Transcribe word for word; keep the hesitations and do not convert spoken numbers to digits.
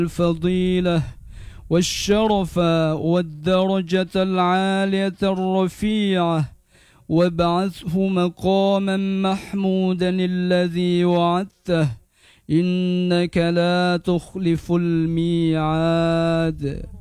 الفضيلة والشرف والدرجة العالية الرفيعة، وابعثه مقاما محمودا الذي وعدته، إنك لا تخلف الميعاد.